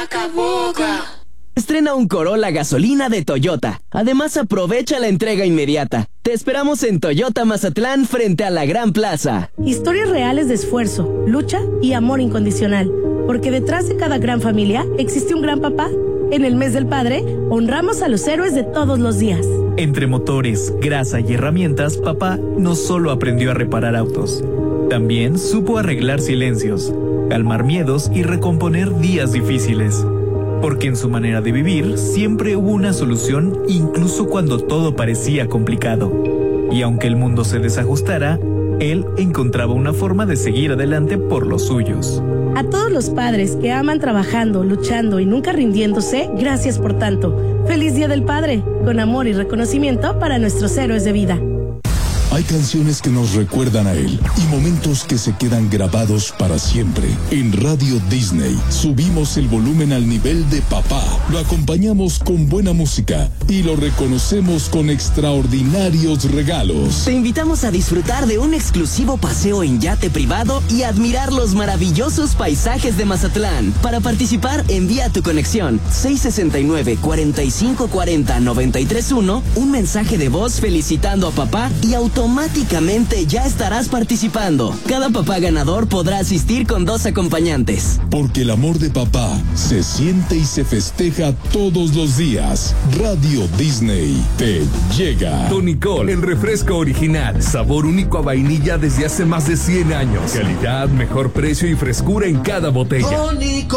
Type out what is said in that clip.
Estrena un Corolla gasolina de Toyota. Además, aprovecha la entrega inmediata. Te esperamos en Toyota Mazatlán frente a la Gran Plaza. Historias reales de esfuerzo, lucha y amor incondicional. Porque detrás de cada gran familia existe un gran papá. En el mes del padre, honramos a los héroes de todos los días. Entre motores, grasa y herramientas, papá no solo aprendió a reparar autos. También supo arreglar silencios, calmar miedos y recomponer días difíciles. Porque en su manera de vivir siempre hubo una solución, incluso cuando todo parecía complicado. Y aunque el mundo se desajustara, él encontraba una forma de seguir adelante por los suyos. A todos los padres que aman trabajando, luchando y nunca rindiéndose, gracias por tanto. ¡Feliz Día del Padre! Con amor y reconocimiento para nuestros héroes de vida. Hay canciones que nos recuerdan a él y momentos que se quedan grabados para siempre. En Radio Disney subimos el volumen al nivel de papá, lo acompañamos con buena música y lo reconocemos con extraordinarios regalos. Te invitamos a disfrutar de un exclusivo paseo en yate privado y admirar los maravillosos paisajes de Mazatlán. Para participar, envía tu conexión 669-4540-931, un mensaje de voz felicitando a papá y automáticamente ya estarás participando. Cada papá ganador podrá asistir con 2 acompañantes. Porque el amor de papá se siente y se festeja todos los días. Radio Disney te llega. Tonicol, el refresco original. Sabor único a vainilla desde hace más de 100 años. Calidad, mejor precio y frescura en cada botella.